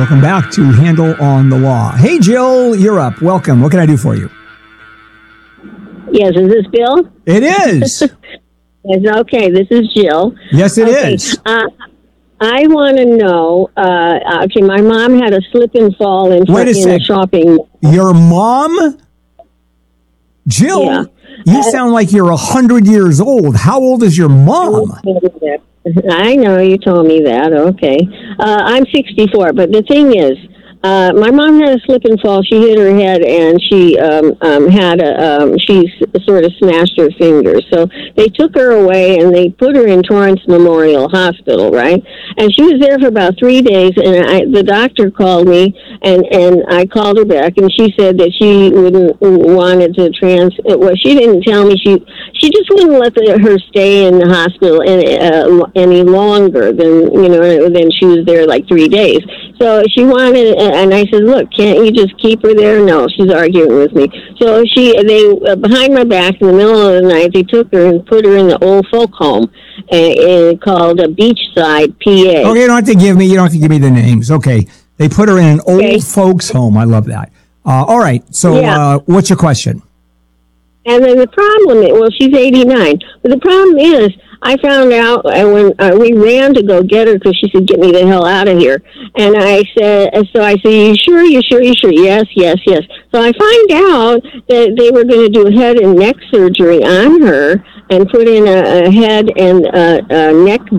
Welcome back to Handle on the Law. Hey, Jill, you're up. Welcome. What can I do for you? Yes, is this Bill? It is. Yes, okay, this is Jill. Yes, it is. I want to know, okay, my mom had a slip and fall in a shopping. Your mom? Jill, yeah. You sound like you're 100 years old. How old is your mom? I know, you told me that, okay. I'm 64, but the thing is, my mom had a slip and fall. She hit her head, and she she sort of smashed her finger. So they took her away, and they put her in Torrance Memorial Hospital, right? And she was there for about 3 days, and the doctor called me, and I called her back, and she said that she wanted to well, she didn't tell me. She just wouldn't let her stay in the hospital any longer than she was there like 3 days. So she wanted, and I said, look, can't you just keep her there? No, she's arguing with me. So they behind my back in the middle of the night, they took her and put her in the old folk home called Beachside, PA. Okay, you don't have to give me the names. Okay, they put her in an old folks home. I love that. All right, so what's your question? And then the problem is, well, she's 89, but the problem is, I found out when we ran to go get her because she said, "Get me the hell out of here." And I said, "You sure? You sure? You sure?" Yes. So I find out that they were going to do head and neck surgery on her and put in a head and neck